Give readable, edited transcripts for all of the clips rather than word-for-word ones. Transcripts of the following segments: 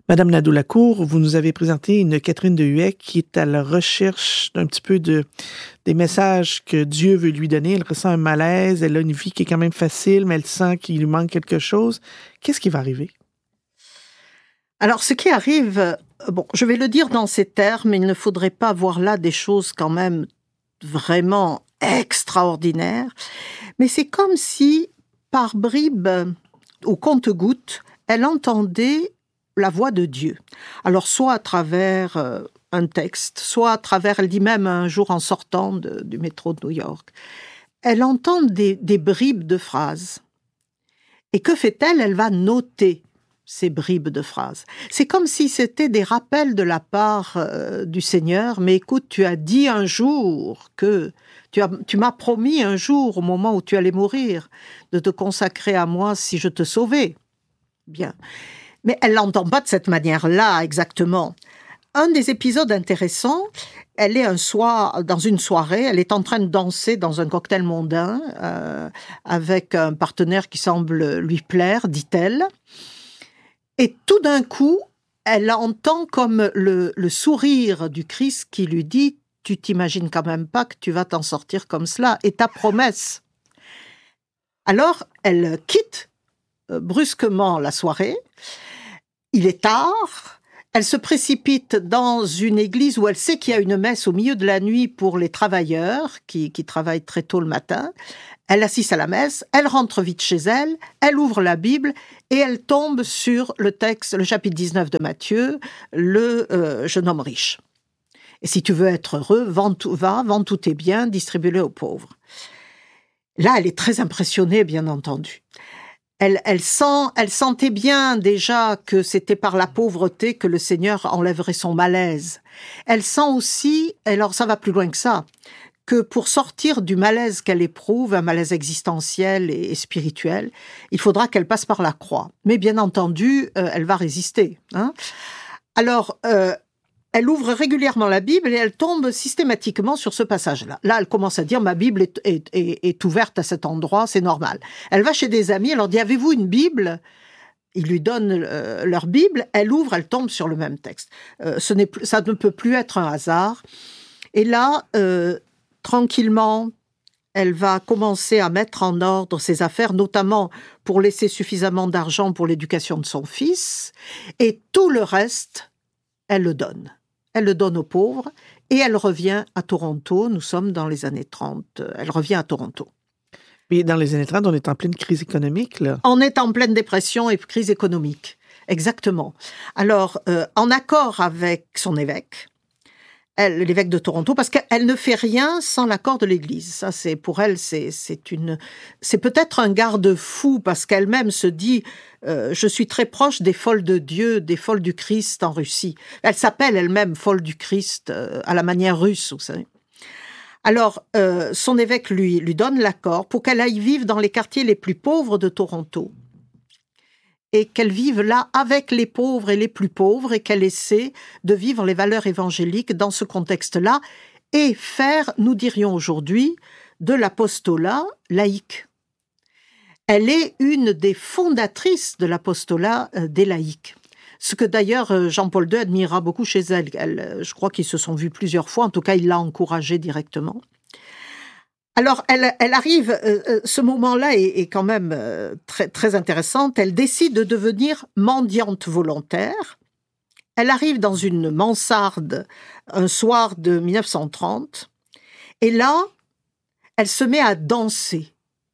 Madame Nadeau-Lacour, vous nous avez présenté une Catherine de Huec qui est à la recherche d'un petit peu des messages que Dieu veut lui donner. Elle ressent un malaise, elle a une vie qui est quand même facile, mais elle sent qu'il lui manque quelque chose. Qu'est-ce qui va arriver? Alors, ce qui arrive, je vais le dire dans ces termes, il ne faudrait pas voir là des choses quand même vraiment extraordinaires, mais c'est comme si, par bribes, au compte-gouttes, elle entendait la voix de Dieu. Alors, soit à travers un texte, soit à travers, elle dit même un jour en sortant du métro de New York, elle entend des bribes de phrases. Et que fait-elle? Elle va noter ces bribes de phrases. C'est comme si c'était des rappels de la part du Seigneur. Mais écoute, tu as dit un jour que tu m'as promis un jour, au moment où tu allais mourir, de te consacrer à moi si je te sauvais. Bien. Mais elle l'entend pas de cette manière-là, exactement. Un des épisodes intéressants, elle est un soir, dans une soirée, elle est en train de danser dans un cocktail mondain avec un partenaire qui semble lui plaire, dit-elle. Et tout d'un coup, elle entend comme le sourire du Christ qui lui dit « Tu t'imagines quand même pas que tu vas t'en sortir comme cela, et ta promesse ». Alors, elle quitte brusquement la soirée. Il est tard. Elle se précipite dans une église où elle sait qu'il y a une messe au milieu de la nuit pour les travailleurs qui travaillent très tôt le matin. Elle assiste à la messe, elle rentre vite chez elle, elle ouvre la Bible et elle tombe sur le texte, le chapitre 19 de Matthieu, le jeune homme riche. Et si tu veux être heureux, vends tous tes biens, distribue-les aux pauvres. Là, elle est très impressionnée, bien entendu. Elle sentait bien déjà que c'était par la pauvreté que le Seigneur enlèverait son malaise. Elle sent aussi, alors ça va plus loin que ça, que pour sortir du malaise qu'elle éprouve, un malaise existentiel et spirituel, il faudra qu'elle passe par la croix. Mais bien entendu, elle va résister. Alors, elle ouvre régulièrement la Bible et elle tombe systématiquement sur ce passage-là. Là, elle commence à dire « ma Bible est ouverte à cet endroit, c'est normal ». Elle va chez des amis, elle leur dit « avez-vous une Bible ?» Ils lui donnent leur Bible, elle ouvre, elle tombe sur le même texte. Ça ne peut plus être un hasard. Et là, tranquillement, elle va commencer à mettre en ordre ses affaires, notamment pour laisser suffisamment d'argent pour l'éducation de son fils. Et tout le reste, elle le donne. Elle le donne aux pauvres et elle revient à Toronto. Nous sommes dans les années 30. Elle revient à Toronto. Mais dans les années 30, on est en pleine crise économique, là. On est en pleine dépression et crise économique. Exactement. Alors, en accord avec son évêque, l'évêque de Toronto, parce qu'elle ne fait rien sans l'accord de l'Église. Ça, pour elle, c'est peut-être un garde-fou, parce qu'elle-même se dit je suis très proche des folles de Dieu, des folles du Christ en Russie. Elle s'appelle elle-même folle du Christ à la manière russe, vous savez. Alors, son évêque lui donne l'accord pour qu'elle aille vivre dans les quartiers les plus pauvres de Toronto. Et qu'elle vive là avec les pauvres et les plus pauvres et qu'elle essaie de vivre les valeurs évangéliques dans ce contexte-là et faire, nous dirions aujourd'hui, de l'apostolat laïque. Elle est une des fondatrices de l'apostolat des laïcs. Ce que d'ailleurs Jean-Paul II admira beaucoup chez elle. Je crois qu'ils se sont vus plusieurs fois, en tout cas il l'a encouragée directement. Alors, elle arrive, ce moment-là est quand même très, très intéressante. Elle décide de devenir mendiante volontaire. Elle arrive dans une mansarde un soir de 1930. Et là, elle se met à danser.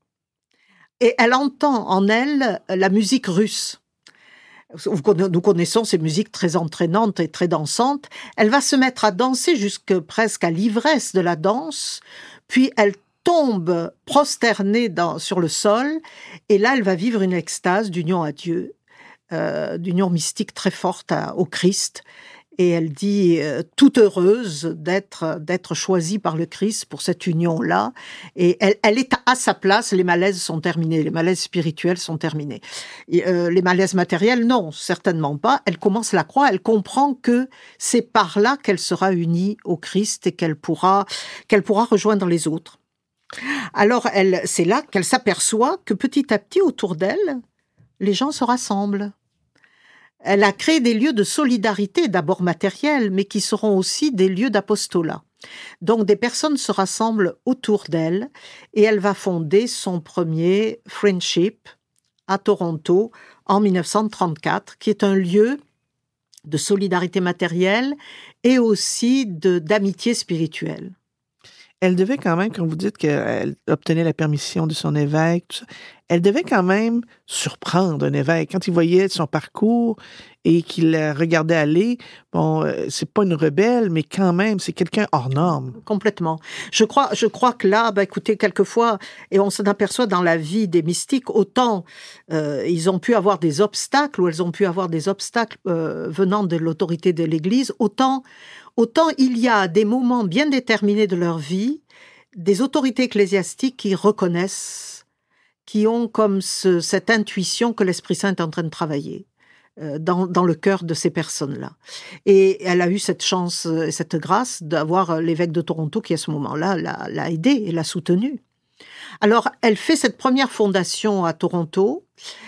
Et elle entend en elle la musique russe. Nous connaissons ces musiques très entraînantes et très dansantes. Elle va se mettre à danser presque à l'ivresse de la danse. Puis elle tombe prosternée sur le sol, et là, elle va vivre une extase d'union à Dieu, d'union mystique très forte au Christ, et elle dit toute heureuse d'être choisie par le Christ pour cette union-là, et elle est à sa place. Les malaises sont terminés, les malaises spirituels sont terminés. Les malaises matériels, non, certainement pas. Elle commence la croix, elle comprend que c'est par là qu'elle sera unie au Christ et qu'elle pourra rejoindre les autres. Alors, c'est là qu'elle s'aperçoit que petit à petit, autour d'elle, les gens se rassemblent. Elle a créé des lieux de solidarité, d'abord matériels, mais qui seront aussi des lieux d'apostolat. Donc des personnes se rassemblent autour d'elle et elle va fonder son premier Friendship à Toronto en 1934, qui est un lieu de solidarité matérielle et aussi d'amitié spirituelle. Elle devait quand même, quand vous dites qu'elle obtenait la permission de son évêque, tout ça, elle devait quand même surprendre un évêque. Quand il voyait son parcours et qu'il la regardait aller, bon, c'est pas une rebelle, mais quand même, c'est quelqu'un hors norme. Complètement. Je crois que là, écoutez, quelquefois, et on s'en aperçoit dans la vie des mystiques, autant ils ont pu avoir des obstacles, ou elles ont pu avoir des obstacles venant de l'autorité de l'Église, autant il y a des moments bien déterminés de leur vie, des autorités ecclésiastiques qui reconnaissent, qui ont comme cette intuition que l'Esprit Saint est en train de travailler dans le cœur de ces personnes-là. Et elle a eu cette chance et cette grâce d'avoir l'évêque de Toronto qui, à ce moment-là, l'a aidée et l'a soutenue. Alors, elle fait cette première fondation à Toronto.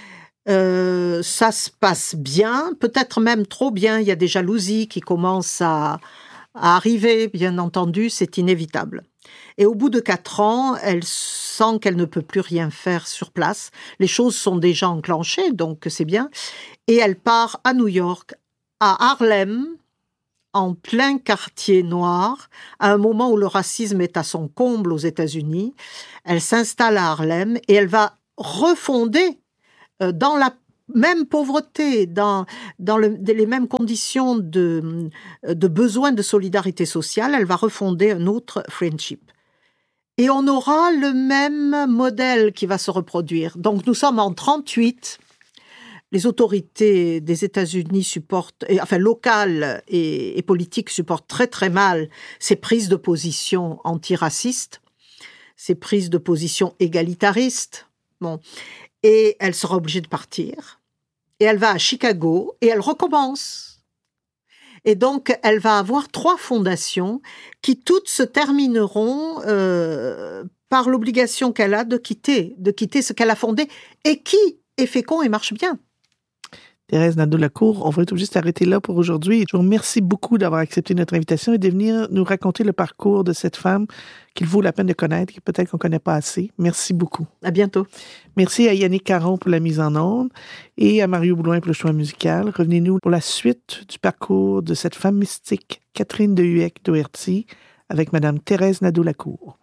Ça se passe bien, peut-être même trop bien. Il y a des jalousies qui commencent à arriver, bien entendu, c'est inévitable. Et au bout de 4 ans, elle sent qu'elle ne peut plus rien faire sur place. Les choses sont déjà enclenchées, donc c'est bien. Et elle part à New York, à Harlem, en plein quartier noir, à un moment où le racisme est à son comble aux États-Unis. Elle s'installe à Harlem et elle va refonder dans la même pauvreté, dans les mêmes conditions de besoin de solidarité sociale, elle va refonder un autre Friendship. Et on aura le même modèle qui va se reproduire. Donc nous sommes en 1938. Les autorités des États-Unis supportent, locales et politiques supportent très très mal ces prises de position antiracistes, ces prises de position égalitaristes. Bon. Et elle sera obligée de partir. Et elle va à Chicago et elle recommence. Et donc, elle va avoir 3 fondations qui toutes se termineront par l'obligation qu'elle a de quitter ce qu'elle a fondé et qui est fécond et marche bien. Thérèse Nadeau-Lacour, on va être juste arrêter là pour aujourd'hui. Je vous remercie beaucoup d'avoir accepté notre invitation et de venir nous raconter le parcours de cette femme qu'il vaut la peine de connaître et peut-être qu'on ne connaît pas assez. Merci beaucoup. À bientôt. Merci à Yannick Caron pour la mise en onde et à Mario Bouloin pour le choix musical. Revenez-nous pour la suite du parcours de cette femme mystique, Catherine de Hueck-Doherty, avec Madame Thérèse Nadeau-Lacour.